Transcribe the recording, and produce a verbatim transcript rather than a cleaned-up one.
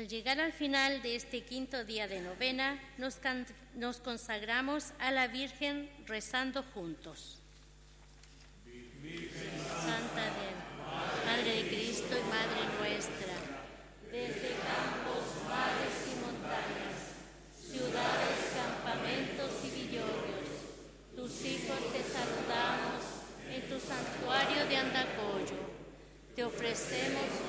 Al llegar al final de este quinto día de novena, nos, can- nos consagramos a la Virgen rezando juntos. Virgen Santa de Madre de Cristo y Madre nuestra, desde campos, mares y montañas, ciudades, campamentos y villorrios, tus hijos te saludamos en tu santuario de Andacollo. Te ofrecemos